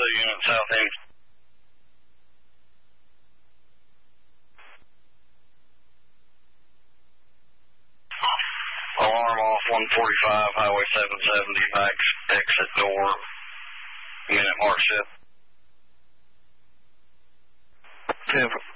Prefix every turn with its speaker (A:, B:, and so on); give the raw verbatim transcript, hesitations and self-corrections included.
A: two unit south end. Alarm off one forty-five, Highway seven seventy, back exit door, minute mark shift.
B: ten